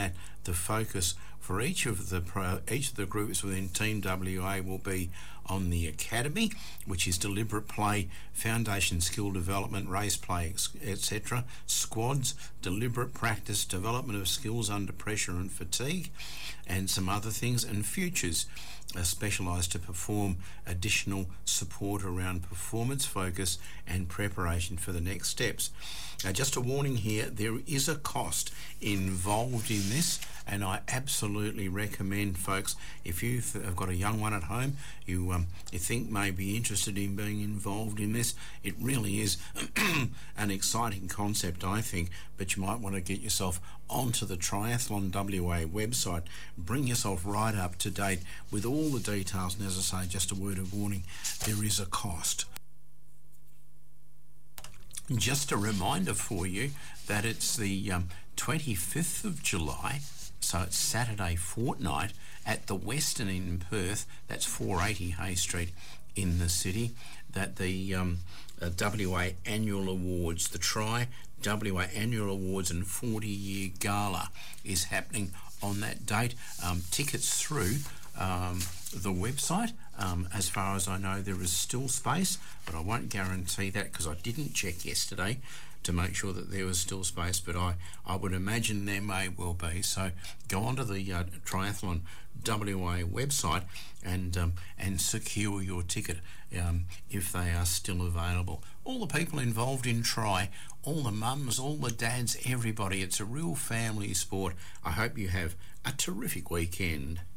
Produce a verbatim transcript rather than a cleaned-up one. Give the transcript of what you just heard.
that the focus for each of the pro, each of the groups within Team W A will be on the academy, which is deliberate play, foundation skill development, race play, et cetera. Squads, deliberate practice, development of skills under pressure and fatigue, and some other things. And futures are specialised to perform additional support around performance focus and preparation for the next steps. Now, just a warning here, there is a cost involved in this, and I absolutely recommend, folks, if you've have got a young one at home, you um, you think may be interested in being involved in this, it really is an exciting concept, I think, but you might want to get yourself onto the Triathlon W A website, bring yourself right up to date with all the details, and as I say, just a word of warning, there is a cost. Just a reminder for you that it's the um, twenty-fifth of July, so it's Saturday fortnight at the Western in Perth, that's four eighty Hay Street in the city, that the um, uh, W A Annual Awards, the Tri W A Annual Awards and forty year Gala is happening on that date. Um, tickets through um, the website. Um, as far as I know, there is still space, but I won't guarantee that because I didn't check yesterday to make sure that there was still space, but I, I would imagine there may well be. So go onto the uh, Triathlon W A website and um, and secure your ticket um, if they are still available. All the people involved in Tri, all the mums, all the dads, everybody, it's a real family sport. I hope you have a terrific weekend.